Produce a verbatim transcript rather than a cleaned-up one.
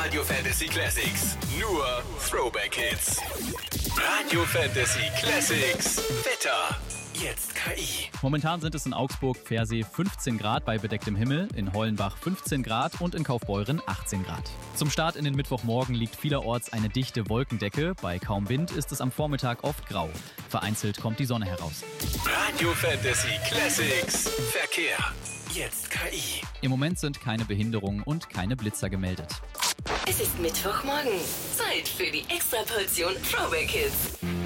Radio Fantasy Classics. Nur Throwback Hits. Radio Fantasy Classics. Wetter. Jetzt K I. Momentan sind es in Augsburg Pfersee fünfzehn Grad bei bedecktem Himmel, in Hollenbach fünfzehn Grad und in Kaufbeuren achtzehn Grad. Zum Start in den Mittwochmorgen liegt vielerorts eine dichte Wolkendecke. Bei kaum Wind ist es am Vormittag oft grau. Vereinzelt kommt die Sonne heraus. Radio Fantasy Classics. Verkehr. Jetzt K I. Im Moment sind keine Behinderungen und keine Blitzer gemeldet. Es ist Mittwochmorgen. Zeit für die Extraportion Throwback Hits.